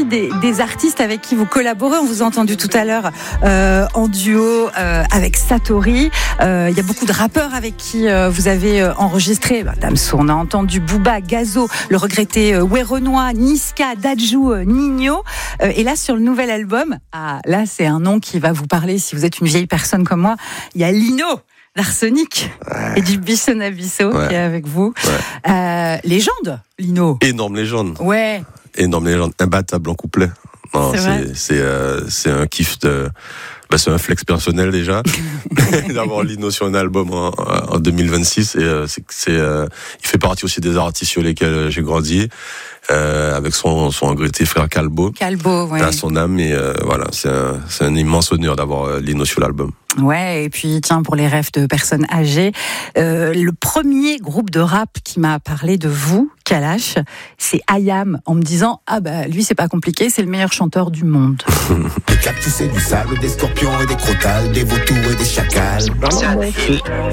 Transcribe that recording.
aussi des artistes avec qui vous collaborez. On vous a entendu tout à l'heure en duo avec Satori. Il y a beaucoup de rappeurs avec qui vous avez enregistré. Damso, on a entendu Booba, Gazo, le regretté Werenoi, Niska, Dadju, Nino. Et là, sur le nouvel album, là, c'est un nom qui va vous parler si vous êtes une vieille personne comme moi. Il y a Lino d'Arsenic et du Bichon Abisso qui est avec vous. Légende, Lino. Énorme légende. Ouais. Énorme légende. Imbattable en couplet. Non, c'est un kiff c'est un flex personnel déjà d'avoir Lino sur un album en 2026 et il fait partie aussi des artistes sur lesquels j'ai grandi avec son regretté frère Calbo à son âme et voilà, c'est un immense honneur d'avoir Lino sur l'album. Ouais, et puis tiens, pour les rêves de personnes âgées, le premier groupe de rap qui m'a parlé de vous, Kalash, c'est IAM, en me disant lui c'est pas compliqué, c'est le meilleur chanteur du monde. Des cactus et du sable, des scorpions et des crotales, des vautours et des chacals.